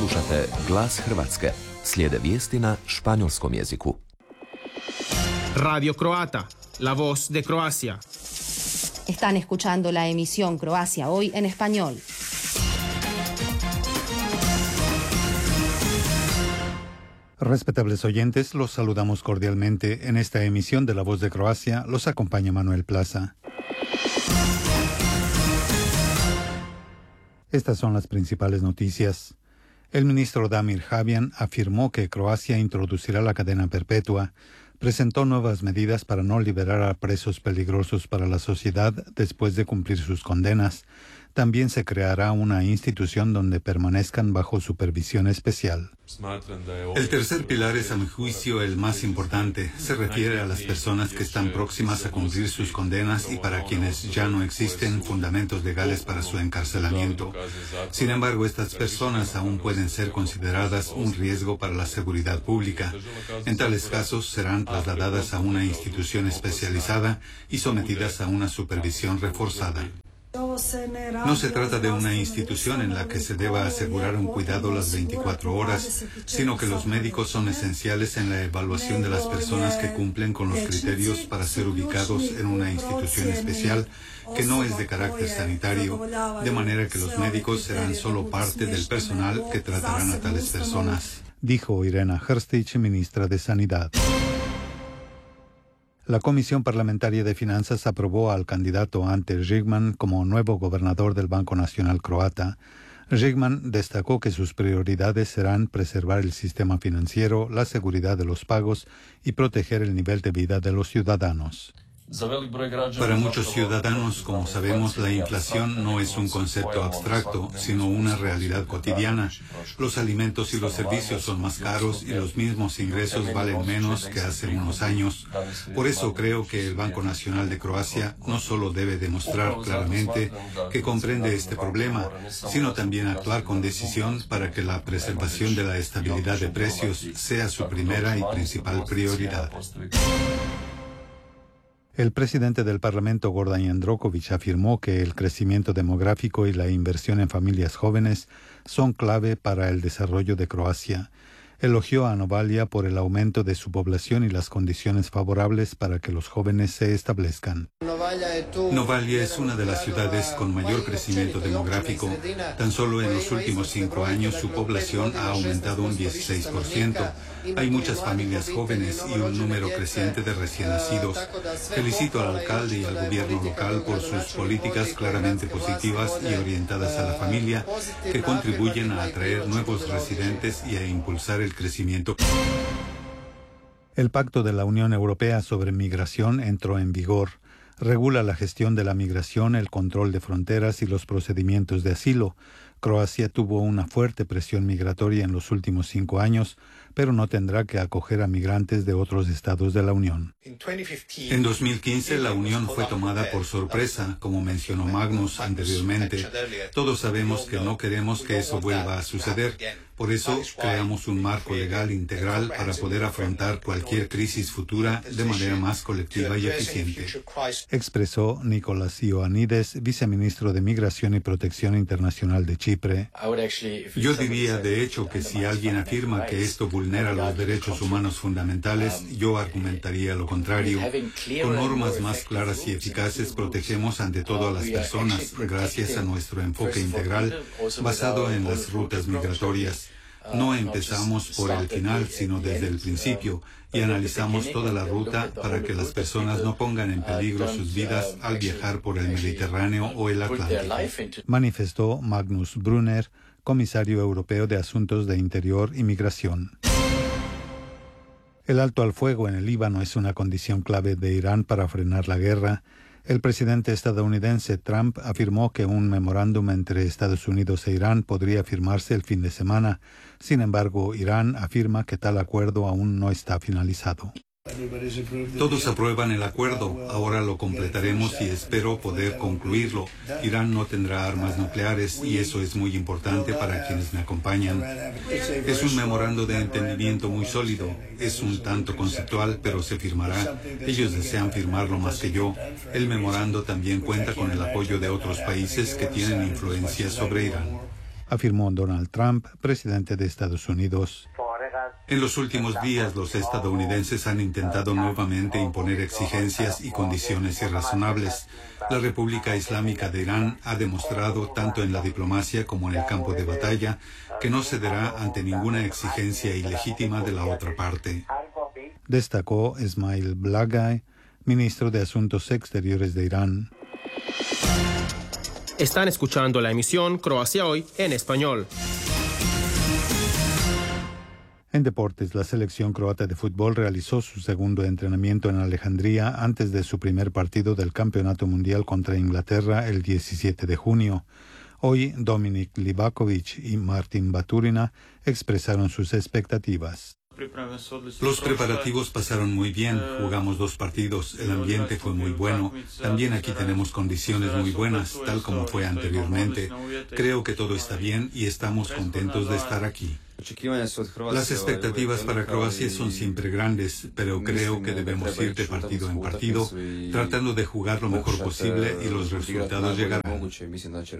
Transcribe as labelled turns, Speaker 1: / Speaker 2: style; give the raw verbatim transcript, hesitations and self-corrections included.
Speaker 1: Slušate Glas Hrvatske. Slijede vijesti na španjolskom jeziku.
Speaker 2: Radio Croata, la voz de Croacia.
Speaker 3: Están escuchando la emisión Croacia Hoy en español.
Speaker 4: Respetables oyentes, los saludamos cordialmente. En esta emisión de La Voz de Croacia los acompaña Manuel Plaza. Estas son las principales noticias. El ministro Damir Habian afirmó que Croacia introducirá la cadena perpetua, presentó nuevas medidas para no liberar a presos peligrosos para la sociedad después de cumplir sus condenas. También se creará una institución donde permanezcan bajo supervisión especial.
Speaker 5: El tercer pilar es, a mi juicio, el más importante. Se refiere a las personas que están próximas a cumplir sus condenas y para quienes ya no existen fundamentos legales para su encarcelamiento. Sin embargo, estas personas aún pueden ser consideradas un riesgo para la seguridad pública. En tales casos, serán trasladadas a una institución especializada y sometidas a una supervisión reforzada. No se trata de una institución en la que se deba asegurar un cuidado las veinticuatro horas, sino que los médicos son esenciales en la evaluación de las personas que cumplen con los criterios para ser ubicados en una institución especial que no es de carácter sanitario, de manera que los médicos serán solo parte del personal que tratarán a tales personas,
Speaker 4: dijo Irena Hrstić, ministra de Sanidad. La Comisión Parlamentaria de Finanzas aprobó al candidato Ante Žigman como nuevo gobernador del Banco Nacional Croata. Žigman destacó que sus prioridades serán preservar el sistema financiero, la seguridad de los pagos y proteger el nivel de vida de los ciudadanos.
Speaker 5: Para muchos ciudadanos, como sabemos, la inflación no es un concepto abstracto, sino una realidad cotidiana. Los alimentos y los servicios son más caros y los mismos ingresos valen menos que hace unos años. Por eso creo que el Banco Nacional de Croacia no solo debe demostrar claramente que comprende este problema, sino también actuar con decisión para que la preservación de la estabilidad de precios sea su primera y principal prioridad.
Speaker 4: El presidente del Parlamento, Gordan Jandroković, afirmó que el crecimiento demográfico y la inversión en familias jóvenes son clave para el desarrollo de Croacia. Elogió a Novalja por el aumento de su población y las condiciones favorables para que los jóvenes se establezcan.
Speaker 5: Novalja es una de las ciudades con mayor crecimiento demográfico. Tan solo en los últimos cinco años su población ha aumentado un dieciséis por ciento. Hay muchas familias jóvenes y un número creciente de recién nacidos. Felicito al alcalde y al gobierno local por sus políticas claramente positivas y orientadas a la familia, que contribuyen a atraer nuevos residentes y a impulsar el crecimiento.
Speaker 4: El Pacto de la Unión Europea sobre Migración entró en vigor. Regula la gestión de la migración, el control de fronteras y los procedimientos de asilo. Croacia tuvo una fuerte presión migratoria en los últimos cinco años, pero no tendrá que acoger a migrantes de otros estados de la Unión.
Speaker 5: En dos mil quince la Unión fue tomada por sorpresa, como mencionó Magnus anteriormente. Todos sabemos que no queremos que eso vuelva a suceder. Por eso creamos un marco legal integral para poder afrontar cualquier crisis futura de manera más colectiva y eficiente,
Speaker 4: expresó Nicolas Ioannidis, viceministro de Migración y Protección Internacional de Chipre.
Speaker 5: Yo diría, de hecho, que si alguien afirma que esto vulnera los derechos humanos fundamentales, yo argumentaría lo contrario. Con normas más claras y eficaces protegemos ante todo a las personas, gracias a nuestro enfoque integral basado en las rutas migratorias. No empezamos por el final, sino desde el principio, y analizamos toda la ruta para que las personas no pongan en peligro sus vidas al viajar por el Mediterráneo o el Atlántico,
Speaker 4: manifestó Magnus Brunner, comisario europeo de Asuntos de Interior y Migración. El alto al fuego en el Líbano es una condición clave de Irán para frenar la guerra. El presidente estadounidense Trump afirmó que un memorándum entre Estados Unidos e Irán podría firmarse el fin de semana. Sin embargo, Irán afirma que tal acuerdo aún no está finalizado.
Speaker 5: Todos aprueban el acuerdo, ahora lo completaremos y espero poder concluirlo. Irán no tendrá armas nucleares y eso es muy importante para quienes me acompañan. Es un memorando de entendimiento muy sólido, es un tanto conceptual, pero se firmará. Ellos desean firmarlo más que yo. El memorando también cuenta con el apoyo de otros países que tienen influencia sobre Irán.
Speaker 4: afirmó Donald Trump, presidente de Estados Unidos.
Speaker 5: En los últimos días, los estadounidenses han intentado nuevamente imponer exigencias y condiciones irrazonables. La República Islámica de Irán ha demostrado, tanto en la diplomacia como en el campo de batalla, que no cederá ante ninguna exigencia ilegítima de la otra parte.
Speaker 4: Destacó Esmail Bagay, ministro de Asuntos Exteriores de Irán.
Speaker 2: Están escuchando la emisión Croacia Hoy en español.
Speaker 4: En deportes, la selección croata de fútbol realizó su segundo entrenamiento en Alejandría antes de su primer partido del Campeonato Mundial contra Inglaterra el diecisiete de junio. Hoy, Dominik Livakovic y Martin Baturina expresaron sus expectativas.
Speaker 5: Los preparativos pasaron muy bien, jugamos dos partidos, el ambiente fue muy bueno, también aquí tenemos condiciones muy buenas, tal como fue anteriormente. Creo que todo está bien y estamos contentos de estar aquí. Las expectativas para Croacia son siempre grandes, pero creo que debemos ir de partido en partido, tratando de jugar lo mejor posible y los resultados llegarán.